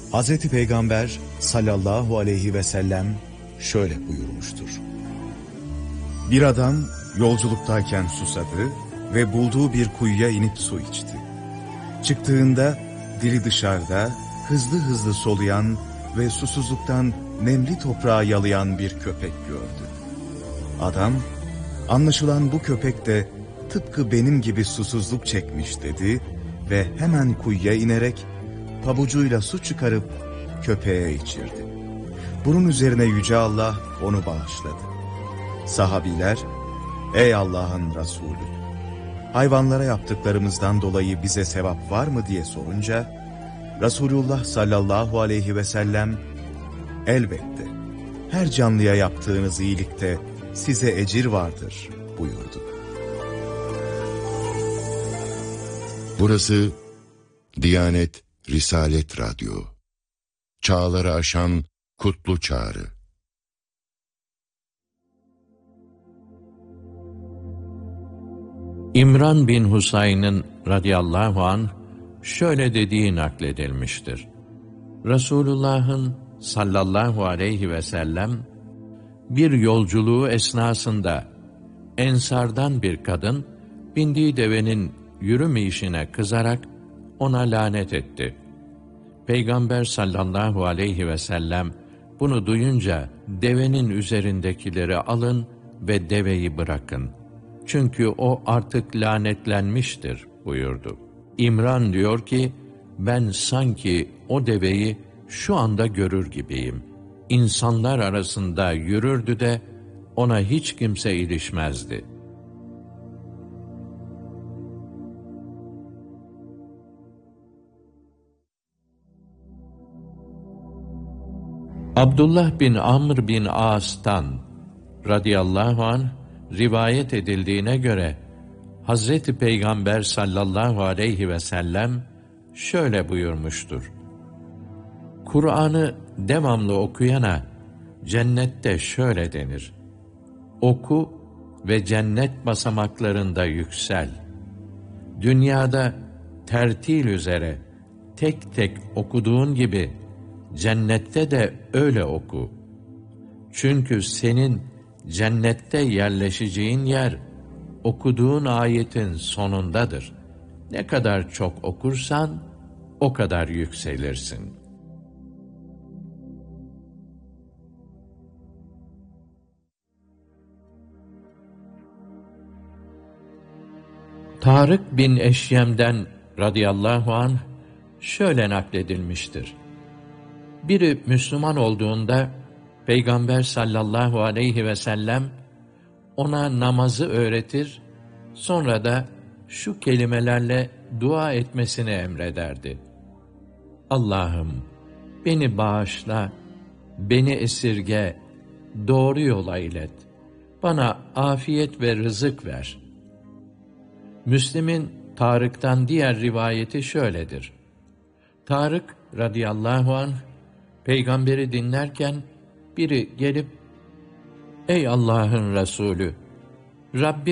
Hazreti Peygamber sallallahu aleyhi ve sellem şöyle buyurmuştur. Bir adam yolculuktayken susadı ve bulduğu bir kuyuya inip su içti. Çıktığında dili dışarıda hızlı hızlı soluyan ve susuzluktan nemli toprağı yalayan bir köpek gördü. Adam, anlaşılan bu köpek de tıpkı benim gibi susuzluk çekmiş dedi ve hemen kuyuya inerek pabucuyla su çıkarıp köpeğe içirdi. Bunun üzerine Yüce Allah onu bağışladı. Sahabiler, ey Allah'ın Resulü, hayvanlara yaptıklarımızdan dolayı bize sevap var mı diye sorunca, Resulullah sallallahu aleyhi ve sellem, elbette, her canlıya yaptığınız iyilikte size ecir vardır buyurdu. Burası Diyanet Risalet Radyo. Çağları aşan kutlu çağrı. İmran bin Husayn'ın radıyallahu anh şöyle dediği nakledilmiştir. Resulullah'ın sallallahu aleyhi ve sellem bir yolculuğu esnasında Ensardan bir kadın bindiği devenin yürümeyişine kızarak ona lanet etti. Peygamber sallallahu aleyhi ve sellem bunu duyunca devenin üzerindekileri alın ve deveyi bırakın. Çünkü o artık lanetlenmiştir buyurdu. İmran diyor ki, ben sanki o deveyi şu anda görür gibiyim. İnsanlar arasında yürürdü de ona hiç kimse ilişmezdi. Abdullah bin Amr bin As'tan radıyallahu anh rivayet edildiğine göre Hazreti Peygamber sallallahu aleyhi ve sellem şöyle buyurmuştur. Kur'an'ı devamlı okuyana cennette şöyle denir. Oku ve cennet basamaklarında yüksel. Dünyada tertil üzere tek tek okuduğun gibi cennette de öyle oku. Çünkü senin cennette yerleşeceğin yer okuduğun ayetin sonundadır. Ne kadar çok okursan o kadar yükselirsin. Tarık bin Eşyem'den radıyallahu anh şöyle nakledilmiştir. Biri Müslüman olduğunda Peygamber sallallahu aleyhi ve sellem ona namazı öğretir, sonra da şu kelimelerle dua etmesini emrederdi. Allah'ım beni bağışla, beni esirge, doğru yola ilet, bana afiyet ve rızık ver. Müslim'in Tarık'tan diğer rivayeti şöyledir. Tarık radıyallahu anh Peygamberi dinlerken biri gelip, ey Allah'ın Resulü, Rabbim